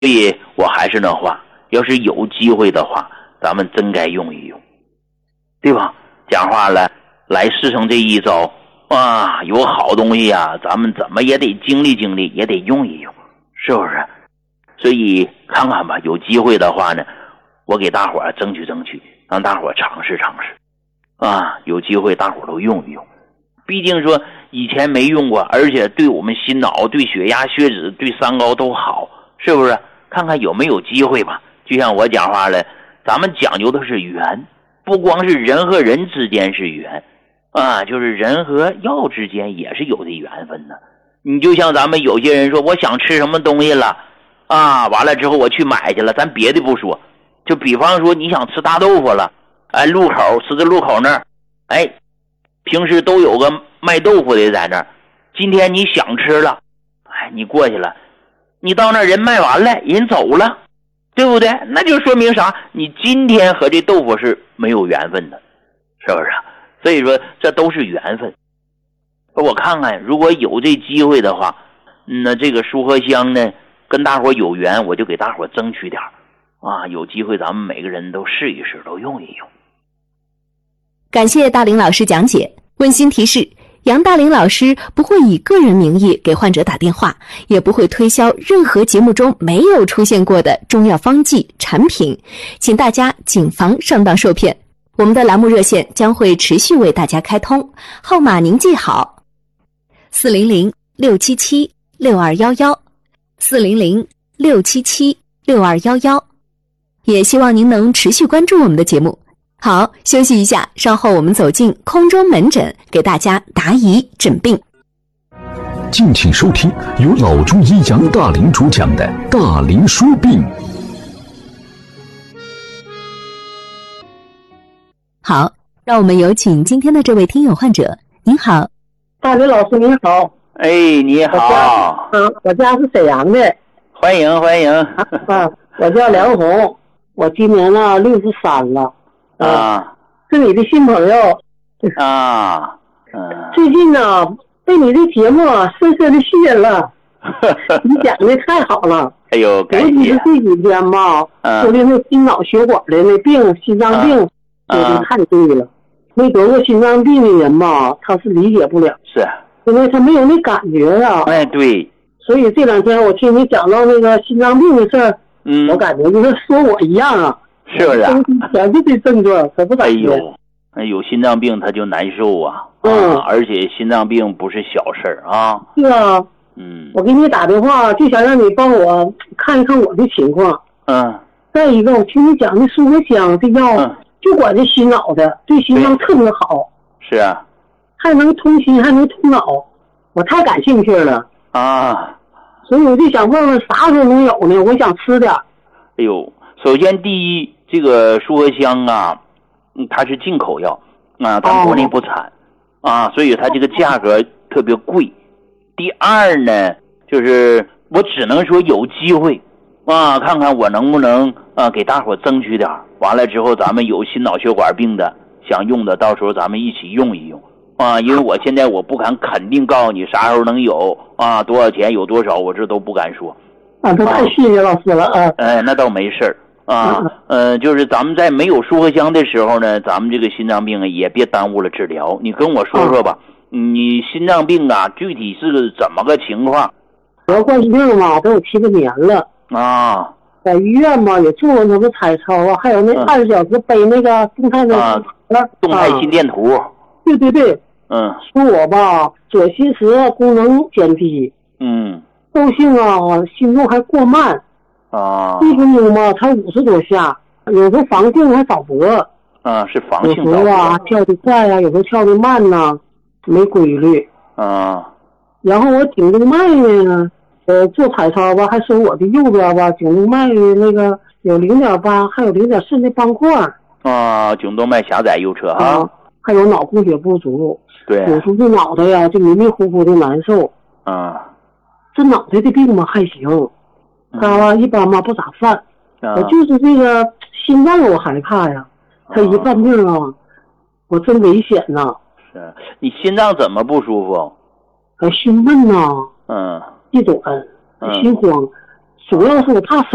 以我还是那话，要是有机会的话，咱们真该用一用，对吧？讲话了，来世上这一招啊，有好东西啊，咱们怎么也得经历经历，也得用一用，是不是？所以看看吧，有机会的话呢，我给大伙儿争取争取，让大伙儿尝试尝试啊，有机会大伙儿都用一用。毕竟说以前没用过，而且对我们心脑、对血压、血脂、对三高都好，是不是？看看有没有机会吧。就像我讲话了，咱们讲究的是缘，不光是人和人之间是缘啊，就是人和药之间也是有这缘分的。你就像咱们有些人说，我想吃什么东西了啊，完了之后我去买去了，咱别的不说，就比方说你想吃大豆腐了，哎，路口十字路口那儿，哎，平时都有个卖豆腐的在那儿，今天你想吃了，哎，你过去了，你到那儿人卖完了，人走了，对不对？那就说明啥？你今天和这豆腐是没有缘分的，是不是？所以说这都是缘分。我看看如果有这机会的话，那这个舒和香呢跟大伙有缘，我就给大伙争取点啊，有机会咱们每个人都试一试，都用一用。 感谢大林老师讲解。温馨提示，杨大林老师不会以个人名义给患者打电话，也不会推销任何节目中没有出现过的中药方剂产品，请大家谨防上当受骗。我们的栏目热线将会持续为大家开通，号码您记好：400-677-6211，400-677-6211。也希望您能持续关注我们的节目。好，休息一下，稍后我们走进空中门诊，给大家答疑诊病。 敬请收听由老中医杨大林主讲的《大林说病》。 好，让我们有请今天的这位听友患者。您好， 大林老师您好。 哎，你好。 我家是沈阳的。 欢迎欢迎。 我叫梁红，我今年呢63了。是你的新朋友啊。 最近呢被你的节目深深的吸引了。你讲的太好了。 哎呦，感谢。 尤其是这几天吧，说的那心脑血管的那病，心脏病，说的太对了。没得过心脏病的人吧，他是理解不了， 是因为他没有那感觉啊。 哎，对。 所以这两天我听你讲到那个心脏病的事儿，我感觉就是说我一样啊。 是不是？ 全是这症状，可不感觉。 有心脏病他就难受啊。而且心脏病不是小事儿啊。 是啊。我给你打电话就想让你帮我看一看我的情况。再一个，我听你讲的舒和香这药，就管这心脑的，对心脏特别好。 是啊。 还能通心，还能通脑，我太感兴趣了啊。 所以我就想问问啥时候能有呢？我想吃点。 哎呦，首先第一，这个舒和香啊，它是进口药啊，咱国内不产啊，所以它这个价格特别贵。第二呢，就是我只能说有机会啊，看看我能不能给大伙争取点，完了之后咱们有心脑血管病的想用的，到时候咱们一起用一用啊。因为我现在我不敢肯定告诉你啥时候能有啊，多少钱有多少，我这都不敢说。 这太谢谢老师了啊。 那倒没事啊。就是咱们在没有舒和香的时候呢，咱们这个心脏病也别耽误了治疗。你跟我说说吧，你心脏病啊具体是怎么个情况？ 得冠心病嘛，都有7、8年了啊。在医院嘛也做过那个彩超啊，还有那20小时背那个动态的动态心电图。 对对对。说我吧左心室功能减低。窦性啊，心动还过慢啊，1分钟嘛才50多下，有时候房性还早搏是房性早搏。 有时候啊跳得快啊，有时候跳得慢呐，没规律啊。然后我颈动脉呢，做彩超吧，还说我的右边吧颈动脉那个有0.8，还有0.4的斑块啊，颈动脉狭窄右侧啊， 还有脑供血不足。 对， 有时候这脑袋呀就迷迷糊糊的难受啊。这脑袋的病嘛还行，一般嘛不咋犯。我就是这个心脏我害怕呀，他一犯病啊，我真危险呐。 是你心脏怎么不舒服？ 心闷呐，气短，心慌，主要是我怕